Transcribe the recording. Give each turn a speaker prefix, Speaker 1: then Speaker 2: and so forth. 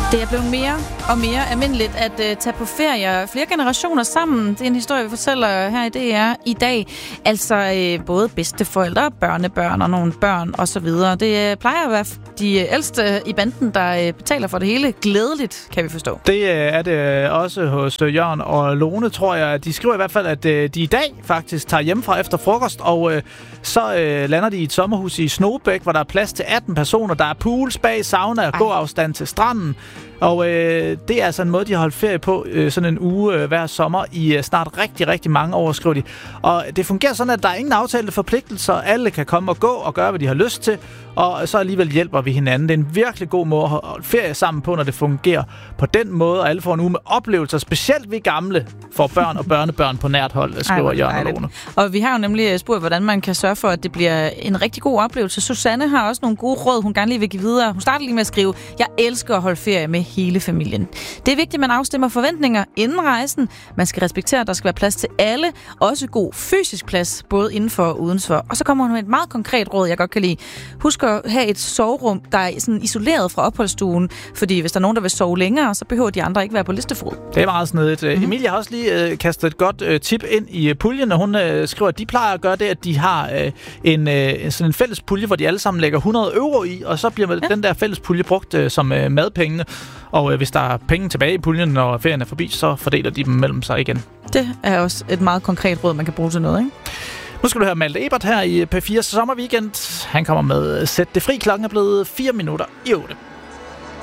Speaker 1: Det er blevet mere og mere almindeligt at tage på ferie flere generationer sammen. Det er en historie, vi fortæller her i DR i dag. Altså både bedsteforældre, børnebørn og nogle børn osv. Det plejer at være de ældste i banden, der betaler for det hele. Glædeligt, kan vi forstå.
Speaker 2: Det er det også hos Jørgen og Lone, tror jeg. De skriver i hvert fald, at de i dag faktisk tager hjemmefra efter frokost, og så lander de i et sommerhus i Snobæk, hvor der er plads til 18 personer. Der er pool, spa, sauna og gåafstand til stranden. Og det er altså en måde, de har holdt ferie på sådan en uge hver sommer i snart rigtig, rigtig mange år, skriver de. Og det fungerer sådan, at der er ingen aftalte forpligtelser. Alle kan komme og gå og gøre, hvad de har lyst til. Og så alligevel hjælper vi hinanden. Det er en virkelig god måde at holde ferie sammen på, når det fungerer på den måde. Og alle får en uge med oplevelser, specielt vi gamle får børn og børnebørn på nært hold, skriver Jørgen og Lone.
Speaker 1: Og vi har jo nemlig spurgt, hvordan man kan sørge for, at det bliver en rigtig god oplevelse. Susanne har også nogle gode råd, hun gerne lige vil give videre. Hun starter lige med at skrive, jeg elsker at holde ferie med hele familien. Det er vigtigt, at man afstemmer forventninger inden rejsen. Man skal respektere, at der skal være plads til alle. Også god fysisk plads, både indenfor og udenfor. Og så kommer hun med et meget konkret råd, jeg godt kan lide. Husk at have et soverum, der er sådan isoleret fra opholdsstuen. Fordi hvis der er nogen, der vil sove længere, så behøver de andre ikke være på listefod.
Speaker 2: Det er meget snedigt. Emilie har også lige kastet et godt tip ind i puljen, og hun skriver, at de plejer at gøre det, at de har sådan en fælles pulje, hvor de alle sammen lægger 100 euro i, og så bliver den der fælles pulje brugt som madpengene. Og hvis der er penge tilbage i puljen, når ferien er forbi, så fordeler de dem mellem sig igen. Det
Speaker 1: er også et meget konkret råd, man kan bruge til noget, ikke?
Speaker 2: Nu skal du høre Malte Ebert her i P4 Sommerweekend. Han kommer med Sæt det fri. Klokken er blevet 4 minutter i 8.